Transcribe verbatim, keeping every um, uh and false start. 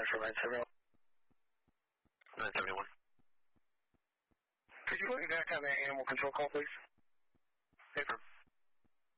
for nine seventy-one. nine seventy-one. Could you put me back on that animal control call, please? Hey, firm.